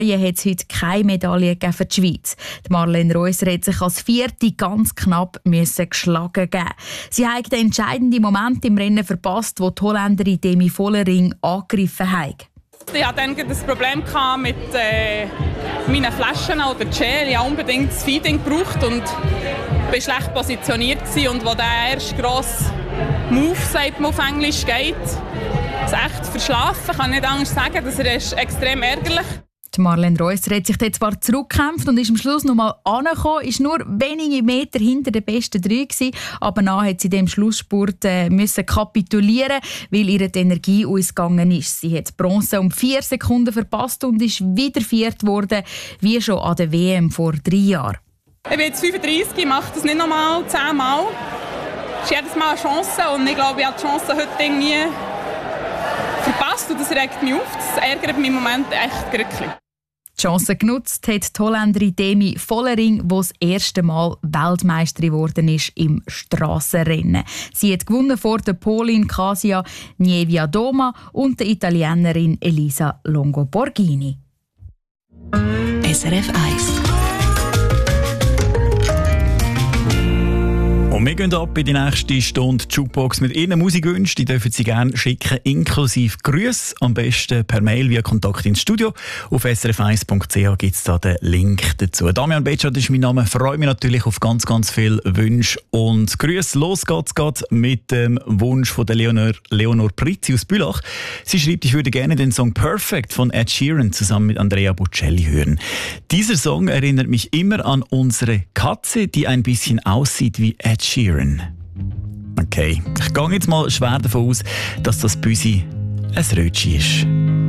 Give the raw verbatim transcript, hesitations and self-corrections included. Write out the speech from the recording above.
hat es heute keine Medaille für die Schweiz. Die Marlene Reusser hat sich als Vierte ganz knapp müssen geschlagen geben. Sie hat den entscheidenden Moment im Rennen verpasst, wo die Holländerin Demi Vollering angegriffen hat. Ich hatte dann das Problem mit äh, meinen Flaschen oder Gel. Ich habe unbedingt das Feeding gebraucht und war schlecht positioniert. Und als der erste grosse Move, sagt man auf Englisch, geht, es echt verschlafen, kann nicht anders sagen. Das ist extrem ärgerlich. Die Marlene Reusser hat sich dann zwar zurückgekämpft und ist am Schluss noch mal angekommen, ist nur wenige Meter hinter den besten drei gewesen, aber dann hat sie dem Schlussspurt äh, müssen kapitulieren, weil ihr die Energie ausgegangen ist. Sie hat Bronze um vier Sekunden verpasst und ist wieder viert worden, wie schon an der W M vor drei Jahren. Ich bin jetzt fünfunddreissig, ich mache das nicht nochmal zehnmal. Es ist jedes Mal eine Chance und ich glaube, ich habe die Chance heute irgendwie verpasst und das regt mich auf. Das ärgert mich im Moment echt wirklich. Die Chance genutzt hat die Holländerin Demi Vollering, die das erste Mal Weltmeisterin geworden ist im Strassenrennen. Sie hat gewonnen vor der Polin Kasia Niewiadoma und der Italienerin Elisa Longo-Borghini. S R F eins. Und wir gehen ab in die nächste Stunde Jukebox mit Ihren Musikwünschen. Die dürfen Sie gerne schicken, inklusive Grüße. Am besten per Mail via Kontakt ins Studio. Auf s r f eins punkt c h gibt es da den Link dazu. Damian Betschart ist mein Name. Freue mich natürlich auf ganz, ganz viele Wünsche und Grüße. Los geht's gerade mit dem Wunsch von der Leonor, Leonor Prizzi aus Bülach. Sie schreibt, ich würde gerne den Song Perfect von Ed Sheeran zusammen mit Andrea Bocelli hören. Dieser Song erinnert mich immer an unsere Katze, die ein bisschen aussieht wie Ed Sheeran. Okay, ich gehe jetzt mal schwer davon aus, dass das Büsi ein Rötchen ist.